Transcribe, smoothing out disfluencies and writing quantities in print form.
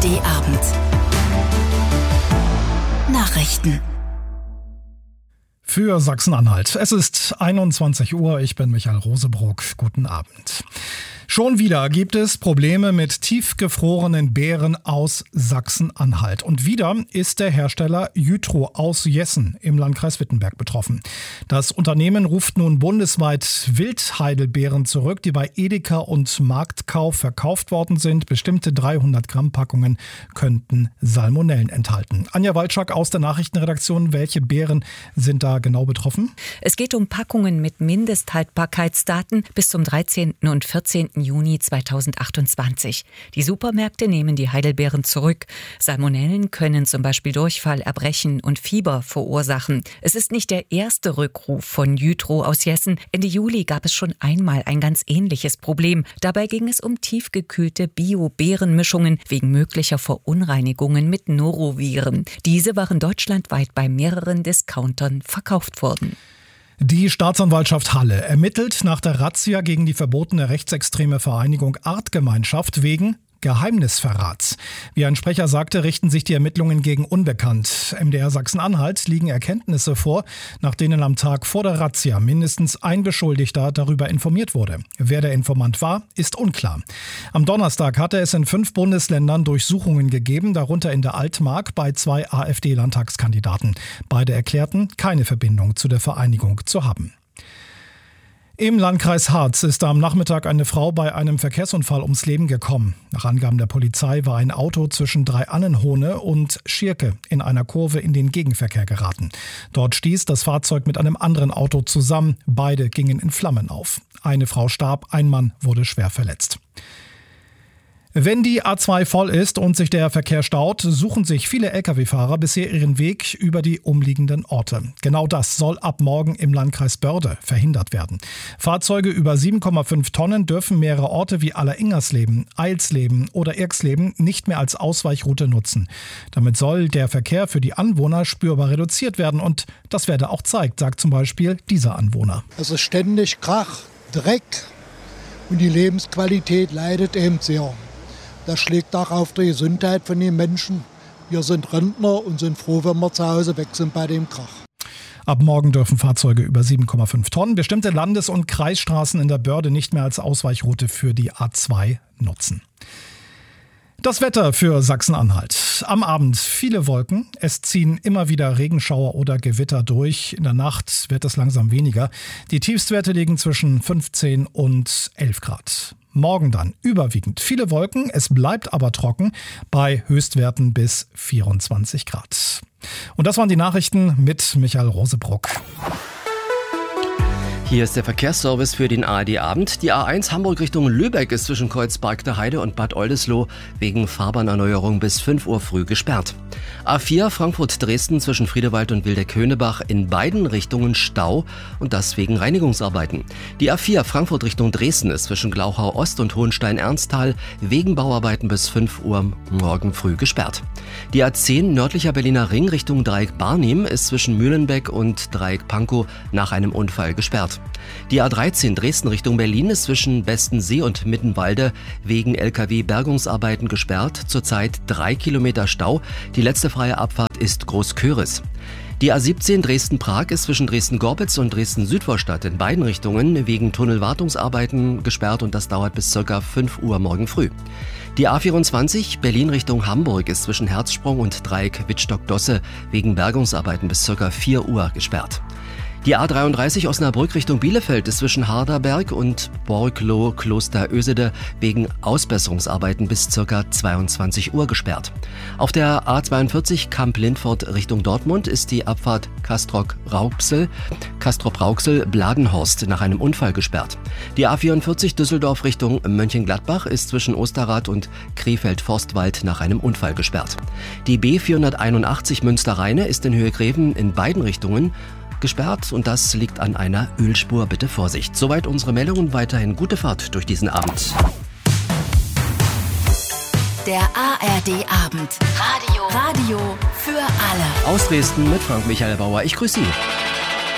ARD-Abend. Nachrichten. Für Sachsen-Anhalt. Es ist 21 Uhr. Ich bin Michael Rosebrock. Guten Abend. Schon wieder gibt es Probleme mit tiefgefrorenen Beeren aus Sachsen-Anhalt. Und wieder ist der Hersteller Jytro aus Jessen im Landkreis Wittenberg betroffen. Das Unternehmen ruft nun bundesweit Wildheidelbeeren zurück, die bei Edeka und Marktkauf verkauft worden sind. Bestimmte 300 Gramm Packungen könnten Salmonellen enthalten. Anja Walczak aus der Nachrichtenredaktion. Welche Beeren sind da genau betroffen? Es geht um Packungen mit Mindesthaltbarkeitsdaten bis zum 13. und 14. Juni 2028. Die Supermärkte nehmen die Heidelbeeren zurück. Salmonellen können zum Beispiel Durchfall, Erbrechen und Fieber verursachen. Es ist nicht der erste Rückruf von Jytro aus Jessen. Ende Juli gab es schon einmal ein ganz ähnliches Problem. Dabei ging es um tiefgekühlte Bio-Beerenmischungen wegen möglicher Verunreinigungen mit Noroviren. Diese waren deutschlandweit bei mehreren Discountern verkauft worden. Die Staatsanwaltschaft Halle ermittelt nach der Razzia gegen die verbotene rechtsextreme Vereinigung Artgemeinschaft wegen Geheimnisverrats. Wie ein Sprecher sagte, richten sich die Ermittlungen gegen Unbekannt. MDR Sachsen-Anhalt liegen Erkenntnisse vor, nach denen am Tag vor der Razzia mindestens ein Beschuldigter darüber informiert wurde. Wer der Informant war, ist unklar. Am Donnerstag hatte es in 5 Bundesländern Durchsuchungen gegeben, darunter in der Altmark bei 2 AfD-Landtagskandidaten. Beide erklärten, keine Verbindung zu der Vereinigung zu haben. Im Landkreis Harz ist am Nachmittag eine Frau bei einem Verkehrsunfall ums Leben gekommen. Nach Angaben der Polizei war ein Auto zwischen Dreiannenhohne und Schirke in einer Kurve in den Gegenverkehr geraten. Dort stieß das Fahrzeug mit einem anderen Auto zusammen. Beide gingen in Flammen auf. Eine Frau starb, ein Mann wurde schwer verletzt. Wenn die A2 voll ist und sich der Verkehr staut, suchen sich viele Lkw-Fahrer bisher ihren Weg über die umliegenden Orte. Genau das soll ab morgen im Landkreis Börde verhindert werden. Fahrzeuge über 7,5 Tonnen dürfen mehrere Orte wie Alleringers-Leben, Eilsleben oder Irksleben nicht mehr als Ausweichroute nutzen. Damit soll der Verkehr für die Anwohner spürbar reduziert werden und das werde auch zeigt, sagt zum Beispiel dieser Anwohner. Es ist ständig Krach, Dreck und die Lebensqualität leidet eben sehr. Das schlägt auch auf die Gesundheit von den Menschen. Wir sind Rentner und sind froh, wenn wir zu Hause weg sind bei dem Krach. Ab morgen dürfen Fahrzeuge über 7,5 Tonnen bestimmte Landes- und Kreisstraßen in der Börde nicht mehr als Ausweichroute für die A2 nutzen. Das Wetter für Sachsen-Anhalt. Am Abend viele Wolken. Es ziehen immer wieder Regenschauer oder Gewitter durch. In der Nacht wird es langsam weniger. Die Tiefstwerte liegen zwischen 15 und 11 Grad. Morgen dann überwiegend viele Wolken. Es bleibt aber trocken bei Höchstwerten bis 24 Grad. Und das waren die Nachrichten mit Michael Rosebrock. Hier ist der Verkehrsservice für den ARD-Abend. Die A1 Hamburg Richtung Lübeck ist zwischen Kreuzberg der Heide und Bad Oldesloe wegen Fahrbahnerneuerung bis 5 Uhr früh gesperrt. A4 Frankfurt-Dresden zwischen Friedewald und Wildeck-Höneberg in beiden Richtungen Stau und das wegen Reinigungsarbeiten. Die A4 Frankfurt Richtung Dresden ist zwischen Glauchau-Ost und Hohenstein-Ernsthal wegen Bauarbeiten bis 5 Uhr morgen früh gesperrt. Die A10 nördlicher Berliner Ring Richtung Dreieck Barnim ist zwischen Mühlenbeck und Dreieck Pankow nach einem Unfall gesperrt. Die A13 Dresden Richtung Berlin ist zwischen Bestensee und Mittenwalde wegen LKW-Bergungsarbeiten gesperrt. Zurzeit 3 Kilometer Stau. Die letzte freie Abfahrt ist Großköris. Die A17 Dresden-Prag ist zwischen Dresden-Gorbitz und Dresden-Südvorstadt in beiden Richtungen wegen Tunnelwartungsarbeiten gesperrt und das dauert bis ca. 5 Uhr morgen früh. Die A24 Berlin Richtung Hamburg ist zwischen Herzsprung und Dreieck Wittstock-Dosse wegen Bergungsarbeiten bis ca. 4 Uhr gesperrt. Die A33 Osnabrück Richtung Bielefeld ist zwischen Harderberg und Borgloh-Kloster-Ösede wegen Ausbesserungsarbeiten bis ca. 22 Uhr gesperrt. Auf der A42 Kamp-Lindfort Richtung Dortmund ist die Abfahrt Castrop-Rauxel-Bladenhorst nach einem Unfall gesperrt. Die A44 Düsseldorf Richtung Mönchengladbach ist zwischen Osterrad und Krefeld-Forstwald nach einem Unfall gesperrt. Die B481 Münster-Rheine ist in Höhe Greven in beiden Richtungen gesperrt und das liegt an einer Ölspur. Bitte Vorsicht. Soweit unsere Meldungen. Weiterhin gute Fahrt durch diesen Abend. Der ARD-Abend. Radio für alle. Aus Dresden mit Frank Michael Bauer. Ich grüße Sie.